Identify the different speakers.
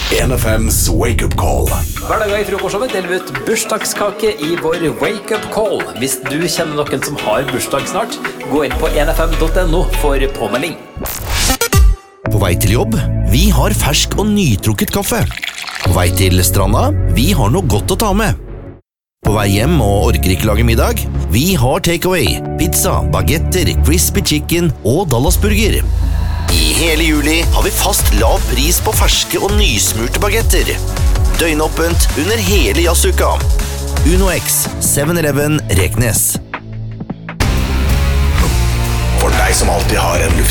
Speaker 1: NFMs Wake Up Call.
Speaker 2: Hver dag i frokostshowet deler vi ut bursdagskake i vår Wake Up Call. Hvis du kjenner noen som har bursdag snart, gå inn på nfm.no for påmelding.
Speaker 3: På vei til jobb, vi har fersk og nytrukket kaffe. På vei til stranda, vi har noe godt å ta med. På vei hjem og orker ikke lage middag, vi har takeaway, pizza, bagetter, crispy chicken og Dallasburger. I hele juli har vi fast lav pris på ferske og nysmurte bagetter. Døgnåpent under hele jazzuka. Uno X, 7-Eleven, Reknes.
Speaker 1: For deg som alltid har en luft